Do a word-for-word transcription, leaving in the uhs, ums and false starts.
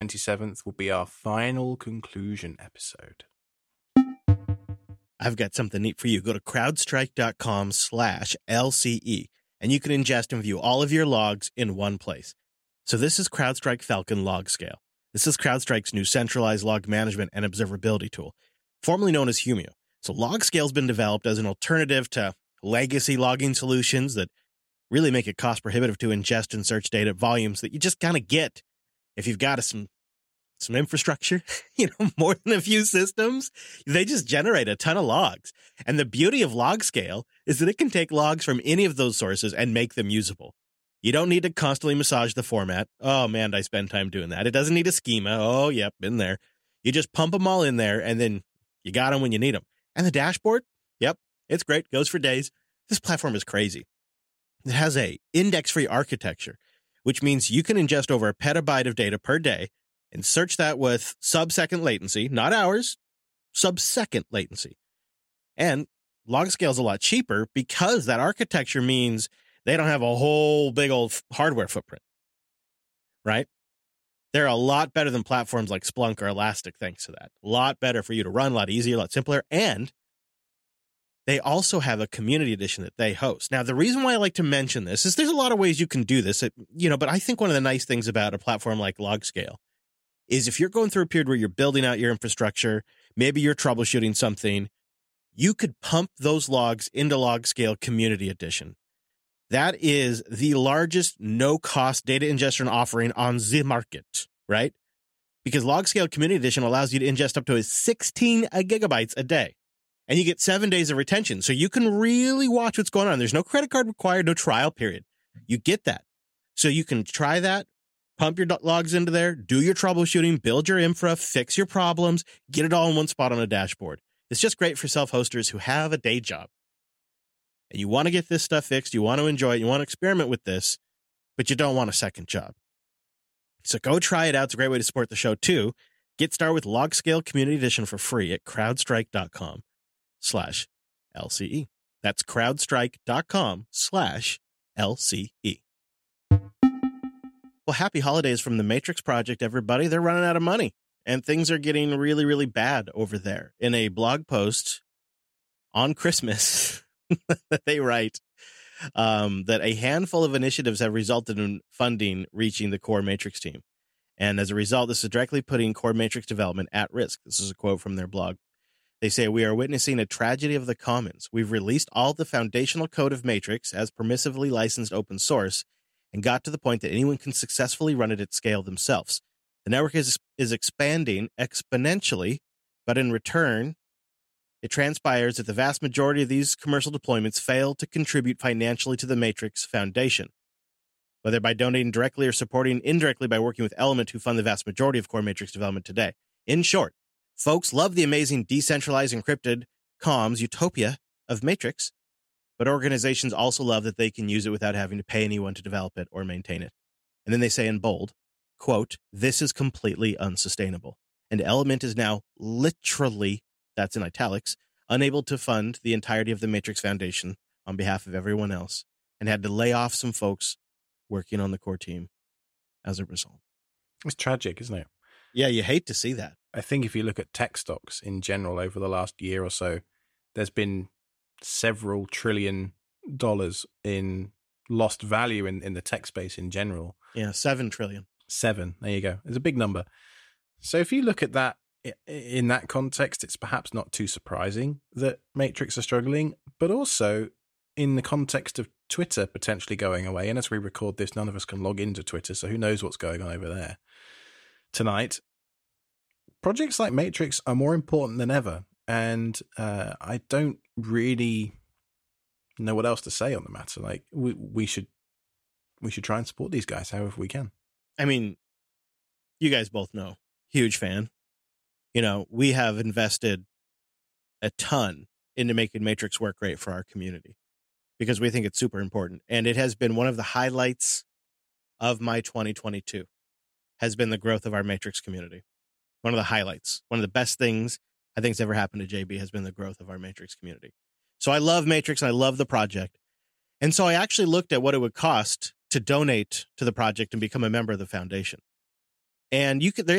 twenty-seventh will be our final conclusion episode. I've got something neat for you. Go to crowdstrike.com slash LCE, and you can ingest and view all of your logs in one place. So this is CrowdStrike Falcon Log Scale. This is CrowdStrike's new centralized log management and observability tool, formerly known as Humio. So LogScale has been developed as an alternative to legacy logging solutions that really make it cost prohibitive to ingest and search data at volumes that you just kind of get if you've got a, some some infrastructure, you know, more than a few systems. They just generate a ton of logs. And the beauty of LogScale is that it can take logs from any of those sources and make them usable. You don't need to constantly massage the format. Oh, man, I spend time doing that. It doesn't need a schema. Oh, yep, been there. You just pump them all in there, and then you got them when you need them. And the dashboard, yep, it's great. Goes for days. This platform is crazy. It has a index-free architecture, which means you can ingest over a petabyte of data per day and search that with sub-second latency, not hours, sub-second latency. And LogScale is a lot cheaper because that architecture means they don't have a whole big old hardware footprint, right? They're a lot better than platforms like Splunk or Elastic thanks to that. A lot better for you to run, a lot easier, a lot simpler. And they also have a community edition that they host. Now, the reason why I like to mention this is there's a lot of ways you can do this, you know, but I think one of the nice things about a platform like LogScale is if you're going through a period where you're building out your infrastructure, maybe you're troubleshooting something, you could pump those logs into LogScale Community Edition. That is the largest no-cost data ingestion offering on the market, right? Because LogScale Community Edition allows you to ingest up to sixteen gigabytes a day. And you get seven days of retention. So you can really watch what's going on. There's no credit card required, no trial period. You get that. So you can try that, pump your logs into there, do your troubleshooting, build your infra, fix your problems, get it all in one spot on a dashboard. It's just great for self-hosters who have a day job. And you want to get this stuff fixed, you want to enjoy it, you want to experiment with this, but you don't want a second job. So go try it out. It's a great way to support the show, too. Get started with LogScale Community Edition for free at crowdstrike.com slash LCE. That's crowdstrike.com slash LCE. Well, happy holidays from the Matrix Project, everybody. They're running out of money, and things are getting really, really bad over there. In a blog post on Christmas that they write um, that a handful of initiatives have resulted in funding reaching the core Matrix team. And as a result, this is directly putting core Matrix development at risk. This is a quote from their blog. They say, "We are witnessing a tragedy of the commons. We've released all the foundational code of Matrix as permissively licensed open source and got to the point that anyone can successfully run it at scale themselves. The network is, is expanding exponentially, but in return, it transpires that the vast majority of these commercial deployments fail to contribute financially to the Matrix Foundation, whether by donating directly or supporting indirectly by working with Element, who fund the vast majority of core Matrix development today. In short, folks love the amazing decentralized encrypted comms utopia of Matrix, but organizations also love that they can use it without having to pay anyone to develop it or maintain it." And then they say in bold, quote, "This is completely unsustainable. And Element is now literally," that's in italics, "unable to fund the entirety of the Matrix Foundation on behalf of everyone else, and had to lay off some folks working on the core team as a result." It's tragic, isn't it? Yeah, you hate to see that. I think if you look at tech stocks in general over the last year or so, there's been several trillion dollars in lost value in, in the tech space in general. Yeah, seven trillion. Seven. There you go. It's a big number. So if you look at that in that context, it's perhaps not too surprising that Matrix are struggling, but also in the context of Twitter potentially going away. And as we record this, none of us can log into Twitter, so who knows what's going on over there tonight. Projects like Matrix are more important than ever, and uh, I don't really know what else to say on the matter. Like we we should we should try and support these guys however we can. I mean, you guys both know, huge fan. You know, we have invested a ton into making Matrix work great for our community because we think it's super important, and it has been one of the highlights of my twenty twenty-two. Has been the growth of our Matrix community. One of the highlights, one of the best things I think has ever happened to J B has been the growth of our Matrix community. So I love Matrix and I love the project. And so I actually looked at what it would cost to donate to the project and become a member of the foundation. And you could, there